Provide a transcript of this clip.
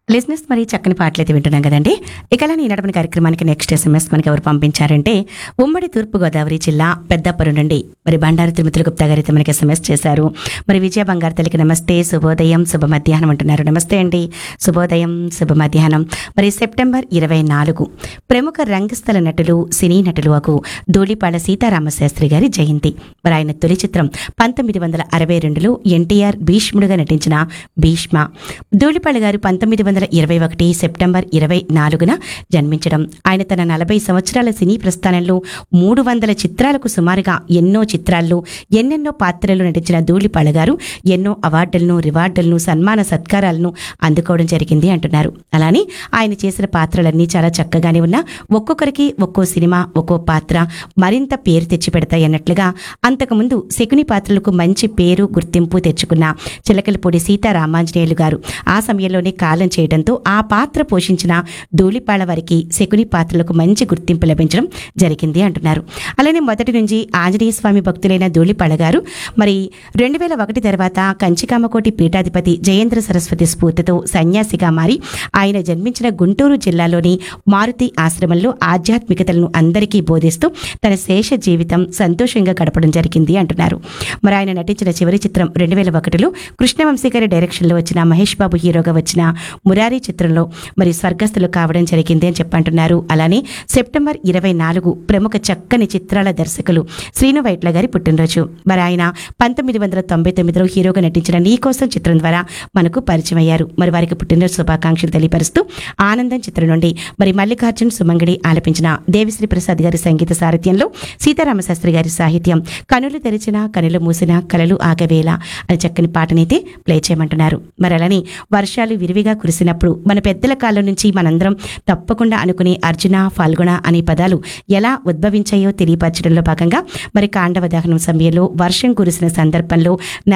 లిజినెస్ మరి చక్కని పాటలైతే వింటున్నాం కదండి. ఇకలా ఈ నడపని కార్యక్రమానికి నెక్స్ట్ ఎస్ఎంఎస్ మనకి ఎవరు పంపించారంటే ఉమ్మడి తూర్పుగోదావరి జిల్లా పెద్దాపురం నుండి మరి బండారు తిరుమతుల గుప్తా గారు అయితే మనకి ఎస్ఎంఎస్ చేశారు. మరి విజయ బంగారు తల్లికి నమస్తే, శుభోదయం, శుభ మధ్యాహ్నం అంటున్నారు. నమస్తే అండి, శుభోదయం, శుభ మధ్యాహ్నం. మరి సెప్టెంబర్ 24 ప్రముఖ రంగస్థల నటులు, సినీ నటులు అగు ధూళిపాళ సీతారామశాస్త్రి గారి జయంతి. మరి ఆయన తొలి చిత్రం 1962లో ఎన్టీఆర్ భీష్ముడుగా నటించిన భీష్మ. ధూళిపాళ గారు 1921 సెప్టెంబర్ 24న జన్మించడం. ఆయన తన 40 సంవత్సరాల సినీ ప్రస్థానంలో 300 చిత్రాలకు సుమారుగా ఎన్నో చిత్రాల్లో ఎన్నెన్నో పాత్రలు నటించిన ధూళిపాళ గారు ఎన్నో అవార్డులను, రివార్డులను, సన్మాన సత్కారాలను అందుకోవడం జరిగింది అంటున్నారు. అలానే ఆయన చేసిన పాత్రలన్నీ చాలా చక్కగానే ఉన్నా ఒక్కొక్కరికి ఒక్కో సినిమా, ఒక్కో పాత్ర మరింత పేరు తెచ్చిపెడతాయి అన్నట్లుగా అంతకుముందు శకుని పాత్రలకు మంచి పేరు, గుర్తింపు తెచ్చుకున్న చిలకలపూడి సీతారామాంజనేయులు గారు ఆ సమయంలోనే కాలం చేయడంతో ఆ పాత్ర పోషించిన ధూళిపాళ వారికి శకుని పాత్రలకు మంచి గుర్తింపు లభించడం జరిగింది అంటున్నారు. అలానే మొదటి నుంచి ఆంజనేయ స్వామి భక్తులైన ధూళిపాళ గారు మరి 2001 తర్వాత కంచికామకోటి పీఠాధిపతి జయేంద్ర సరస్వతి స్ఫూర్తితో సన్యాసిగా మారి ఆయన జన్మించిన గుంటూరు జిల్లాలోని మారుతి ఆశ్రమంలో ఆధ్యాత్మికతలను అందరికీ బోధిస్తూ తన శేష జీవితం సంతోషంగా గడపడం జరిగింది అంటున్నారు. మరి ఆయన నటించిన చివరి చిత్రం 2001లో కృష్ణవంశీ గారి డైరెక్షన్లో వచ్చిన మహేష్ బాబు హీరోగా వచ్చిన మురారి చిత్రంలో మరి స్వర్గస్థులు కావడం జరిగింది అని చెప్పంటున్నారు. అలానే సెప్టెంబర్ 24 ప్రముఖ చక్కని చిత్రాల దర్శకులు శ్రీను వైట్ల గారి పుట్టినరోజు. మరి ఆయన 1999లో హీరోగా నటించిన నీకోసం చిత్రం ద్వారా మనకు పరిచయం అయ్యారు. మరి వారికి పుట్టినరోజు శుభాకాంక్షలు తెలియపరుస్తూ ఆనందం చిత్రం నుండి మరి మల్లికార్జున్ సుమంగడి ఆలపించిన దేవిశ్రీ ప్రసాద్ గారి సంగీత సారథ్యంలో సీతారామశాస్త్రి గారి సాహిత్యం కనులు తెరిచిన కనులు మూసిన కలలు ఆగవేళ అని చక్కని పాటనైతే ప్లే చేయమంటున్నారు. మరి అలానే వర్షాలు విరివిగా కురిసినప్పుడు మన పెద్దల కాలం నుంచి మనందరం తప్పకుండా అనుకునే అర్జున, ఫాల్గుణ అనే పదాలు ఎలా ఉద్భవించాయో తెలియపరచడంలో భాగంగా మరి కాండవ దహనం సమయంలో వర్షం కురిసిన సందర్భంలో